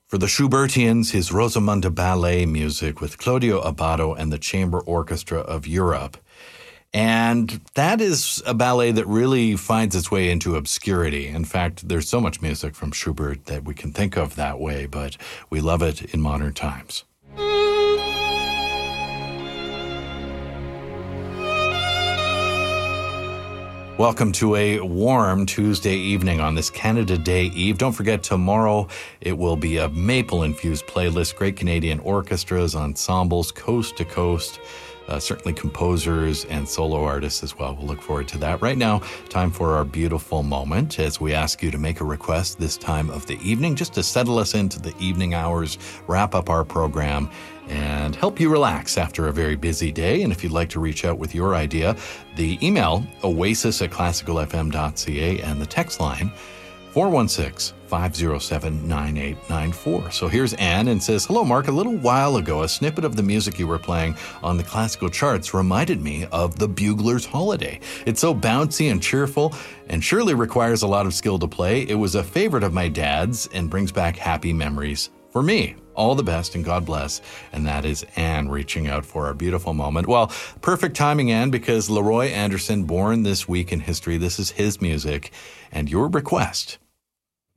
For the Schubertians, his Rosamunde ballet music with Claudio Abbado and the Chamber Orchestra of Europe. And that is a ballet that really finds its way into obscurity. In fact, there's so much music from Schubert that we can think of that way, but we love it in modern times. Welcome to a warm Tuesday evening on this Canada Day Eve. Don't forget, tomorrow it will be a maple-infused playlist, great Canadian orchestras, ensembles, coast to coast, certainly composers and solo artists as well. We'll look forward to that. Right now, time for our beautiful moment as we ask you to make a request this time of the evening, just to settle us into the evening hours, wrap up our program, and help you relax after a very busy day. And if you'd like to reach out with your idea, the email, oasis@classicalfm.ca, and the text line, 416-507-9894. So here's Anne and says, "Hello, Mark. A little while ago, a snippet of the music you were playing on the classical charts reminded me of The Bugler's Holiday. It's so bouncy and cheerful and surely requires a lot of skill to play. It was a favorite of my dad's and brings back happy memories for me. All the best and God bless." And that is Anne reaching out for our beautiful moment. Well, perfect timing, Anne, because Leroy Anderson, born this week in history. This is his music and your request.